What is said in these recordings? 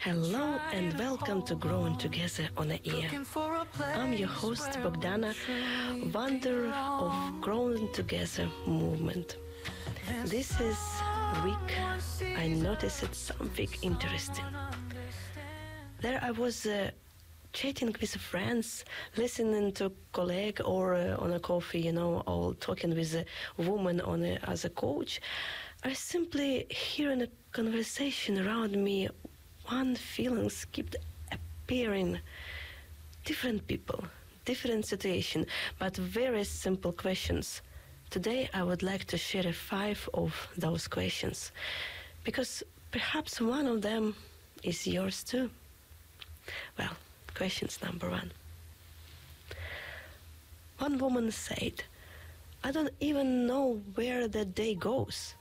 Hello and welcome to Growing Together on the Air. I'm your host Bogdana, founder of Growing Together movement. This is week I noticed something interesting. There I was chatting with friends, listening to a colleague or on a coffee, or talking with a woman as a coach. I simply hearing a conversation around me. One feelings kept appearing. Different people, different situation, but very simple questions. Today I would like to share 5 of those questions, because perhaps one of them is yours too. Well, questions number 1. One woman said, "I don't even know where the day goes."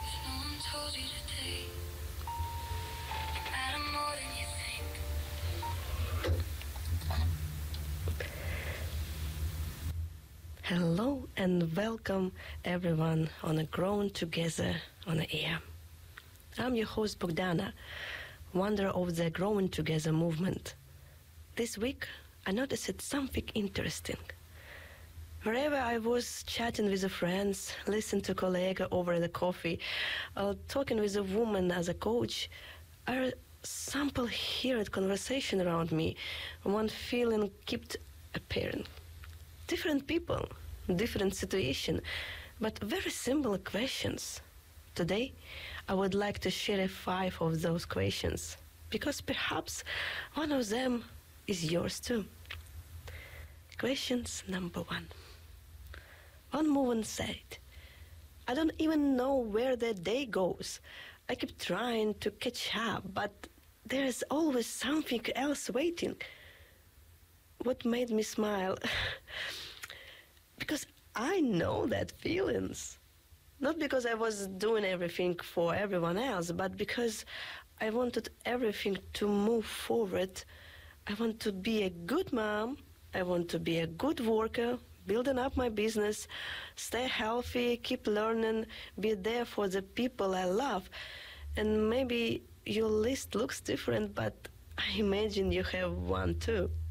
Hello and welcome everyone on a Grown Together on the Air. I'm your host Bogdana, founder of the Growing Together movement. This week I noticed something interesting. Wherever I was chatting with friends, listening to a colleague over the coffee, talking with a woman as a coach, I simply heard conversation around me. One feeling kept appearing. Different people, different situation, but very similar questions. Today, I would like to share 5 of those questions, because perhaps one of them is yours too. Questions number 1. One woman said, "I don't even know where the day goes. I keep trying to catch up, but there is always something else waiting." What made me smile? Because I know that feelings. Not because I was doing everything for everyone else, but because I wanted everything to move forward. I want to be a good mom. I want to be a good worker, building up my business, stay healthy, keep learning, be there for the people I love. And maybe your list looks different, but I imagine you have one too.